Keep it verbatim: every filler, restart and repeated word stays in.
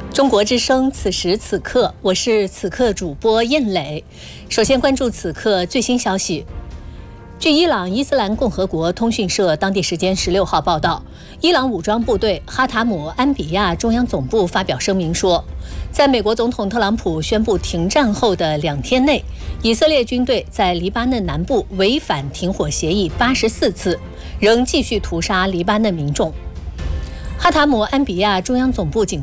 中国之声，此时此刻，我是此刻主播燕磊。首先关注此刻最新消息。据伊朗伊斯兰共和国通讯社当地时间十六号报道，伊朗武装部队哈塔姆安比亚中央总部发表声明说，在美国总统特朗普宣布停战后的两天内，以色列军队在黎巴嫩南部违反停火协议八十四次，仍继续屠杀黎巴嫩民众。哈塔姆安比亚中央总部警